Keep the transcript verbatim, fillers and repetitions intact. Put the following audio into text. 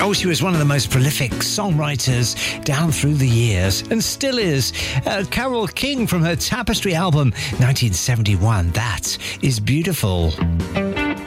Oh, she was one of the most prolific songwriters down through the years, and still is. Uh, Carole King from her Tapestry album, nineteen seventy-one. That is beautiful.